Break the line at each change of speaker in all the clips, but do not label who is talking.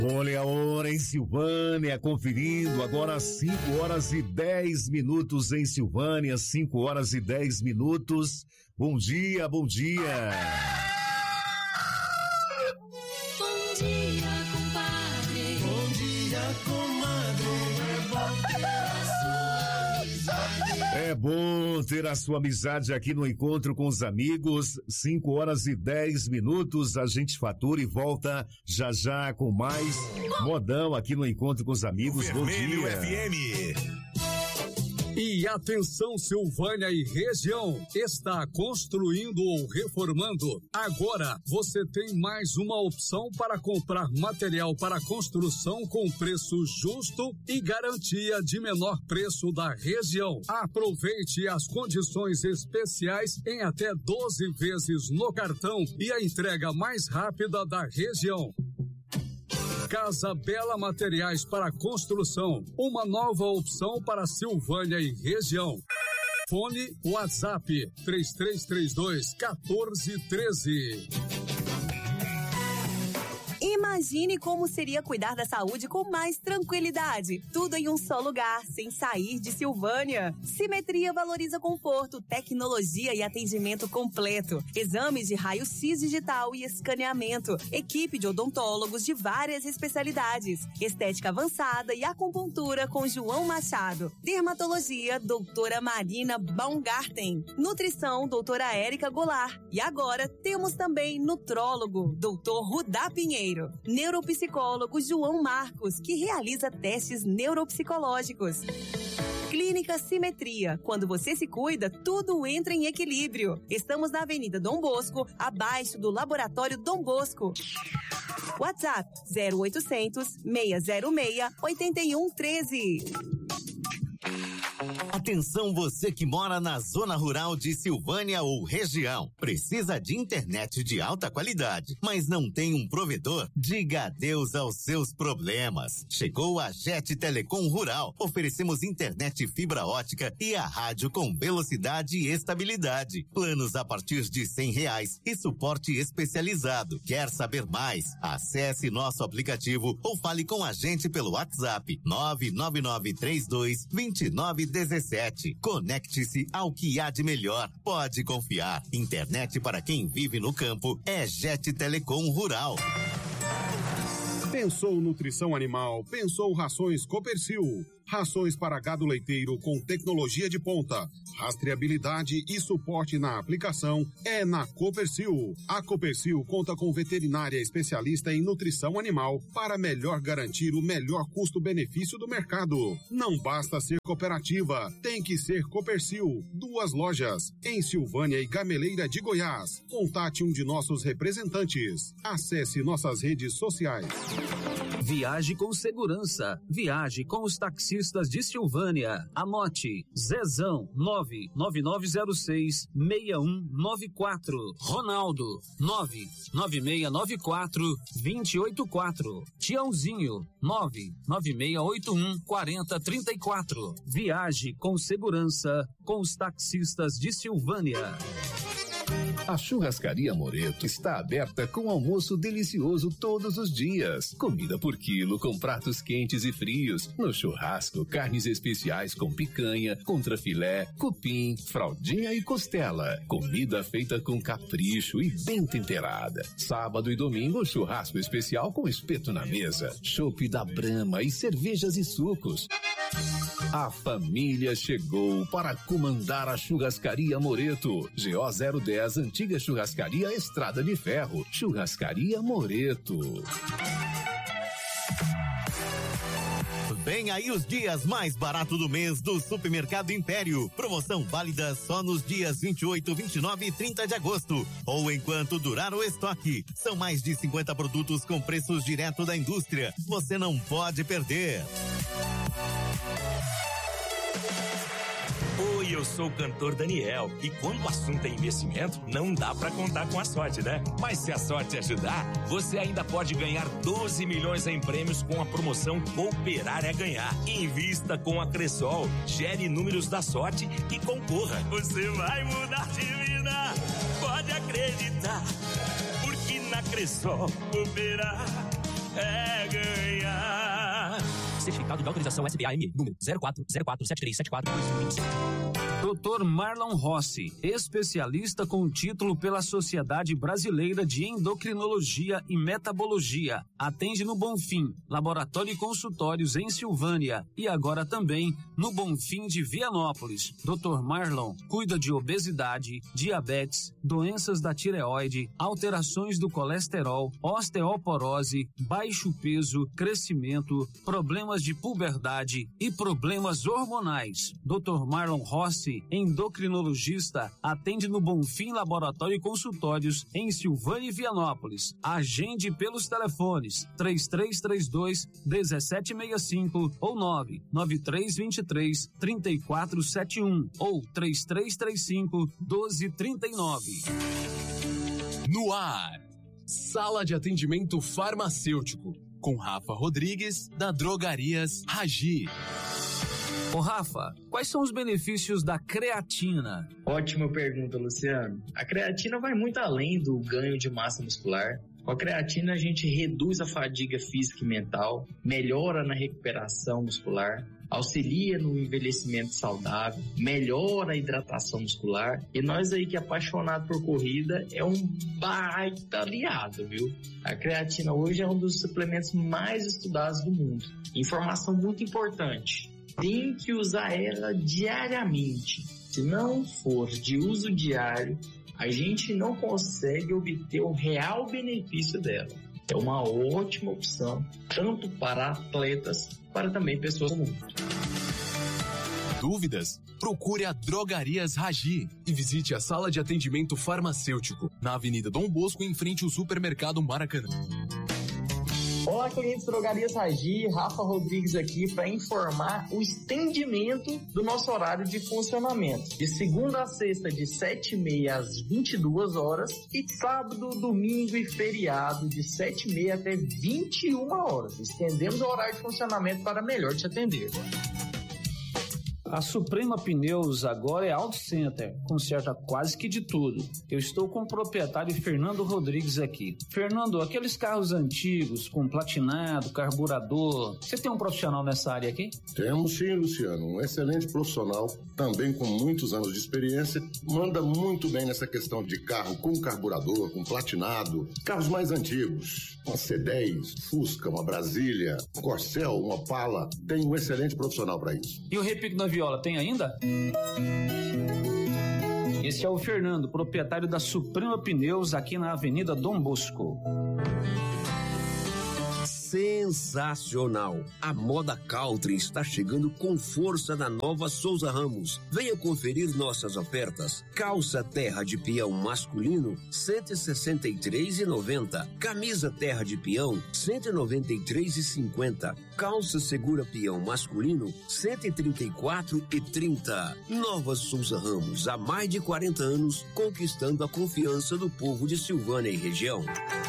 Olha a hora em Silvânia, conferindo agora 5h10 em Silvânia, 5h10. Bom dia, bom dia.
Bom dia, compadre. Bom dia, comadre.
É bom ter a sua amizade aqui no Encontro com os Amigos. 5h10. A gente fatura e volta já já com mais modão aqui no Encontro com os Amigos. Bom
Vermelho
dia.
FM.
E atenção, Silvânia e região, está construindo ou reformando? Agora você tem mais uma opção para comprar material para construção com preço justo e garantia de menor preço da região. Aproveite as condições especiais em até 12 vezes no cartão e a entrega mais rápida da região. Casa Bela Materiais para Construção, uma nova opção para Silvânia e região. Fone WhatsApp 3332-1413.
Imagine como seria cuidar da saúde com mais tranquilidade. Tudo em um só lugar, sem sair de Silvânia. Simetria valoriza conforto, tecnologia e atendimento completo. Exames de raio-x digital e escaneamento. Equipe de odontólogos de várias especialidades. Estética avançada e acupuntura com João Machado. Dermatologia, doutora Marina Baumgarten. Nutrição, doutora Érica Goulart. E agora temos também nutrólogo, doutor Rudá Pinheiro. Neuropsicólogo João Marcos, que realiza testes neuropsicológicos. Clínica Simetria. Quando você se cuida, tudo entra em equilíbrio. Estamos na Avenida Dom Bosco, abaixo do Laboratório Dom Bosco. WhatsApp 0800 606 8113.
Atenção, você que mora na zona rural de Silvânia ou região. Precisa de internet de alta qualidade, mas não tem um provedor? Diga adeus aos seus problemas. Chegou a Jet Telecom Rural. Oferecemos internet fibra ótica e a rádio com velocidade e estabilidade. Planos a partir de R$100 e suporte especializado. Quer saber mais? Acesse nosso aplicativo ou fale com a gente pelo WhatsApp 999322917. Conecte-se ao que há de melhor. Pode confiar. Internet para quem vive no campo é Jet Telecom Rural.
Pensou nutrição animal, pensou rações Copercil. Rações para gado leiteiro com tecnologia de ponta, rastreabilidade e suporte na aplicação é na Copercil. A Copercil conta com veterinária especialista em nutrição animal para melhor garantir o melhor custo-benefício do mercado. Não basta ser cooperativa, tem que ser Copercil. 2 lojas, em Silvânia e Gameleira de Goiás. Contate um de nossos representantes. Acesse nossas redes sociais.
Viaje com segurança. Viaje com os taxistas de Silvânia. Anote: Zezão 99606-6194. Ronaldo 99694-284. Tiãozinho 99681-4034. Viaje com segurança com os taxistas de Silvânia.
A Churrascaria Moreto está aberta com almoço delicioso todos os dias. Comida por quilo com pratos quentes e frios. No churrasco, carnes especiais com picanha, contrafilé, cupim, fraldinha e costela. Comida feita com capricho e bem temperada. Sábado e domingo, churrasco especial com espeto na mesa. Chopp da Brahma e cervejas e sucos. A família chegou para comandar a Churrascaria Moreto. GO 010, antiga Churrascaria Estrada de Ferro. Churrascaria Moreto.
Vem aí os dias mais baratos do mês do Supermercado Império. Promoção válida só nos dias 28, 29 e 30 de agosto. Ou enquanto durar o estoque. São mais de 50 produtos com preços direto da indústria. Você não pode perder.
Oi, eu sou o cantor Daniel e quando o assunto é investimento, não dá pra contar com a sorte, né? Mas se a sorte ajudar, você ainda pode ganhar 12 milhões em prêmios com a promoção Cooperar é Ganhar. Invista com a Cressol, gere números da sorte e concorra. Você vai mudar de vida, pode acreditar, porque na Cressol cooperar é ganhar.
Certificado de autorização SBAM, número 0404737425.
Dr. Marlon Rossi, especialista com título pela Sociedade Brasileira de Endocrinologia e Metabologia. Atende no Bonfim, laboratório e consultórios em Silvânia e agora também no Bonfim de Vianópolis. Dr. Marlon cuida de obesidade, diabetes, doenças da tireoide, alterações do colesterol, osteoporose, baixo peso, crescimento, problemas de puberdade e problemas hormonais. Dr. Marlon Rossi, endocrinologista, atende no Bonfim Laboratório e Consultórios em Silvânia e Vianópolis. Agende pelos telefones 3332-1765 ou 99323-3471 ou 3335-1239.
No ar, Sala de Atendimento Farmacêutico, com Rafa Rodrigues, da Drogarias Ragi.
Ô Rafa, quais são os benefícios da creatina?
Ótima pergunta, Luciano. A creatina vai muito além do ganho de massa muscular. Com a creatina a gente reduz a fadiga física e mental, melhora na recuperação muscular, auxilia no envelhecimento saudável, melhora a hidratação muscular. E nós aí que é apaixonado por corrida, é um baita aliado, viu? A creatina hoje é um dos suplementos mais estudados do mundo. Informação muito importante. Tem que usar ela diariamente. Se não for de uso diário, a gente não consegue obter o real benefício dela. É uma ótima opção, tanto para atletas, para também pessoas comuns.
Dúvidas? Procure a Drogarias Ragi e visite a Sala de Atendimento Farmacêutico, na Avenida Dom Bosco, em frente ao Supermercado Maracanã.
Olá, clientes Drogarias Ragi, Rafa Rodrigues aqui para informar o estendimento do nosso horário de funcionamento. De segunda a sexta, de 7h30 às 22 horas e sábado, domingo e feriado, de 7h30 até 21 horas. Estendemos o horário de funcionamento para melhor te atender.
A Suprema Pneus agora é Auto Center, conserta quase que de tudo. Eu estou com o proprietário Fernando Rodrigues aqui. Fernando, aqueles carros antigos, com platinado, carburador, você tem um profissional nessa área aqui?
Temos sim, Luciano, um excelente profissional, também com muitos anos de experiência, manda muito bem nessa questão de carro com carburador, com platinado, carros mais antigos, uma C10, Fusca, uma Brasília, Corcel, uma Opala, tem um excelente profissional para isso.
E o repique na viola, tem ainda? Esse é o Fernando, proprietário da Suprema Pneus aqui na Avenida Dom Bosco.
Sensacional! A moda country está chegando com força na nova Souza Ramos. Venha conferir nossas ofertas. Calça terra de peão masculino, R$ 163,90. Camisa terra de peão, R$ 193,50. Calça segura peão masculino, R$ 134,30. Nova Souza Ramos, há mais de 40 anos, conquistando a confiança do povo de Silvânia e região.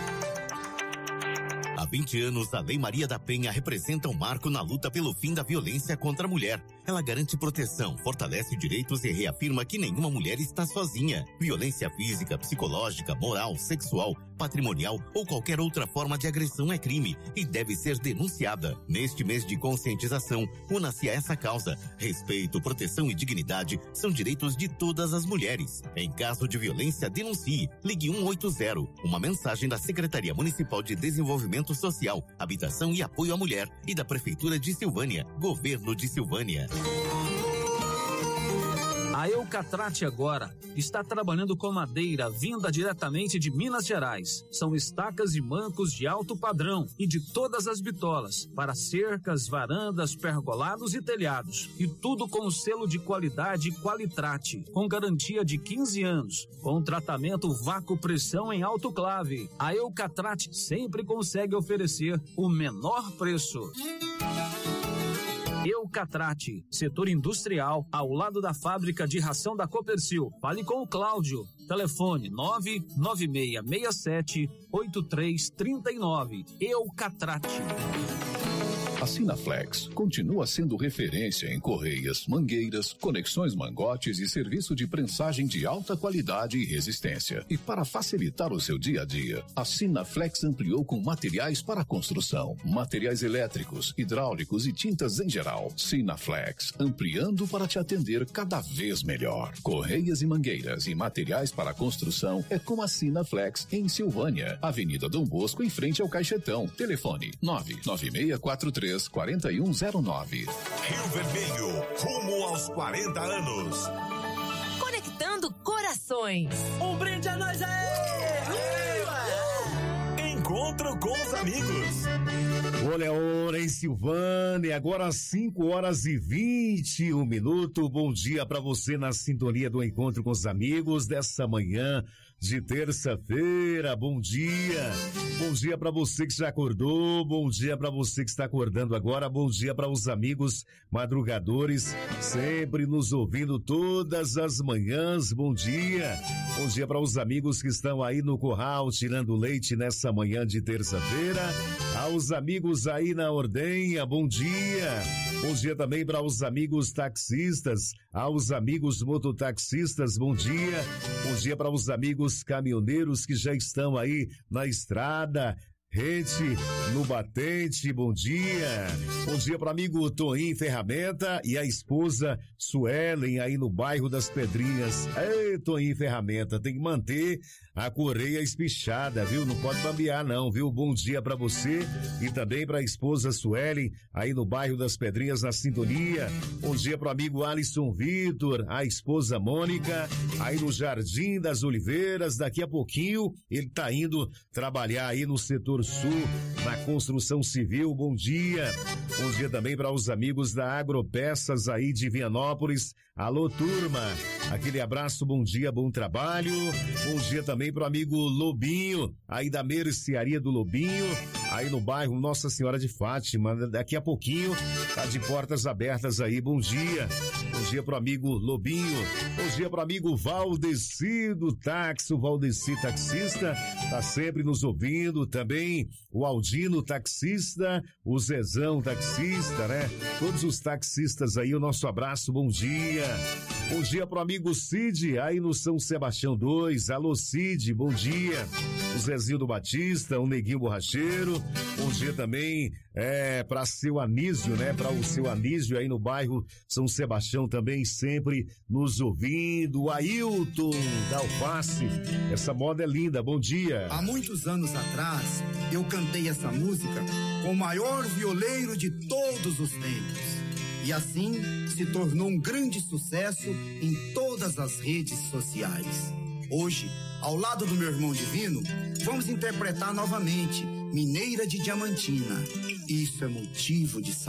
Há 20 anos, a Lei Maria da Penha representa um marco na luta pelo fim da violência contra a mulher. Ela garante proteção, fortalece direitos e reafirma que nenhuma mulher está sozinha. Violência física, psicológica, moral, sexual, patrimonial ou qualquer outra forma de agressão é crime e deve ser denunciada. Neste mês de conscientização, una-se a essa causa. Respeito, proteção e dignidade são direitos de todas as mulheres. Em caso de violência, denuncie. Ligue 180. Uma mensagem da Secretaria Municipal de Desenvolvimento Social, Habitação e Apoio à Mulher e da Prefeitura de Silvânia, Governo de Silvânia.
A Eucatrate agora está trabalhando com madeira vinda diretamente de Minas Gerais. São estacas e mancos de alto padrão e de todas as bitolas, para cercas, varandas, pergolados e telhados. E tudo com o selo de qualidade Qualitrate, com garantia de 15 anos, com tratamento vácuo-pressão em autoclave. A Eucatrate sempre consegue oferecer o menor preço. Eucatrate, setor industrial, ao lado da fábrica de ração da Copercil. Fale com o Cláudio, Telefone 99667-8339. Eucatrate.
A Sinaflex continua sendo referência em correias, mangueiras, conexões mangotes e serviço de prensagem de alta qualidade e resistência. E para facilitar o seu dia a dia, a Sinaflex ampliou com materiais para construção, materiais elétricos, hidráulicos e tintas em geral. Sinaflex, ampliando para te atender cada vez melhor. Correias e mangueiras e materiais para construção é com a Sinaflex em Silvânia, Avenida Dom Bosco, em frente ao Caixetão. Telefone 99643 4109.
Rio Vermelho, rumo aos 40 anos.
Conectando corações.
Um brinde a nós aí!
Encontro com os amigos.
Olha a hora em Silvânia, agora 5h21. Bom dia para você na sintonia do Encontro com os Amigos dessa manhã de terça-feira. Bom dia. Bom dia para você que já acordou, bom dia para você que está acordando agora, bom dia para os amigos madrugadores, sempre nos ouvindo todas as manhãs. Bom dia. Bom dia para os amigos que estão aí no curral tirando leite nessa manhã de terça-feira. Aos amigos aí na ordenha, bom dia. Bom dia também para os amigos taxistas, aos amigos mototaxistas, bom dia. Bom dia para os amigos caminhoneiros que já estão aí na estrada. Rede no batente, bom dia. Bom dia para o amigo Toninho Ferramenta e a esposa Suelen aí no bairro das Pedrinhas. Ei, Toninho Ferramenta, tem que manter a correia espichada, viu? Não pode bambear não, viu? Bom dia para você e também para a esposa Suelen aí no bairro das Pedrinhas na sintonia. Bom dia para o amigo Alisson Vitor, a esposa Mônica aí no Jardim das Oliveiras. Daqui a pouquinho ele tá indo trabalhar aí no setor Sul, na construção civil. Bom dia. Bom dia também para os amigos da Agropeças aí de Vianópolis. Alô, turma. Aquele abraço, bom dia, bom trabalho. Bom dia também para o amigo Lobinho, aí da Mercearia do Lobinho, aí no bairro Nossa Senhora de Fátima. Daqui a pouquinho tá de portas abertas aí. Bom dia. Bom dia pro amigo Lobinho. Bom dia pro amigo Valdeci do táxi, o Valdeci taxista, tá sempre nos ouvindo. Também o Aldino taxista, o Zezão taxista, né? Todos os taxistas aí, o nosso abraço, bom dia. Bom dia pro amigo Cid, aí no São Sebastião 2. Alô, Cid, bom dia. O Zezinho do Batista, o Neguinho Borracheiro. Bom dia também para seu Anísio, né? Para o seu Anísio aí no bairro São Sebastião também, sempre nos ouvindo. O Ailton da Alface, essa moda é linda, bom dia.
Há muitos anos atrás, eu cantei essa música com o maior violeiro de todos os tempos. E assim se tornou um grande sucesso em todas as redes sociais. Hoje, ao lado do meu irmão Divino, vamos interpretar novamente Mineira de Diamantina. Isso é motivo de saudade.